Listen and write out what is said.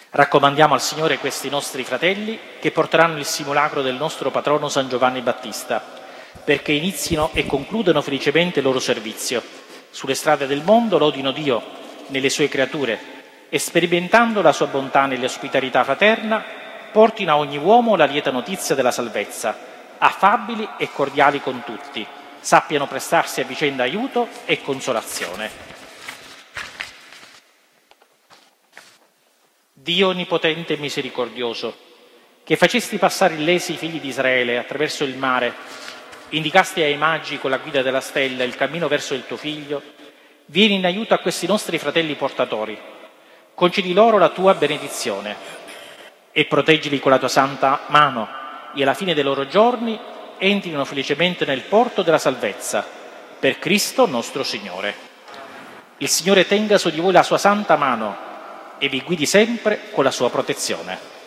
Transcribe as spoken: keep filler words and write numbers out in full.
Raccomandiamo al Signore questi nostri fratelli che porteranno il simulacro del nostro patrono San Giovanni Battista, perché inizino e concludano felicemente il loro servizio. Sulle strade del mondo lodino Dio nelle sue creature e, sperimentando la sua bontà nell'ospitalità fraterna, portino a ogni uomo la lieta notizia della salvezza, affabili e cordiali con tutti, sappiano prestarsi a vicenda aiuto e consolazione. Dio onnipotente e misericordioso, che facesti passare illesi i figli di Israele attraverso il mare, indicasti ai magi con la guida della stella il cammino verso il tuo Figlio, vieni in aiuto a questi nostri fratelli portatori, concedi loro la tua benedizione e proteggili con la tua santa mano e alla fine dei loro giorni entrino felicemente nel porto della salvezza, per Cristo nostro Signore. Il Signore tenga su di voi la sua santa mano e vi guidi sempre con la sua protezione.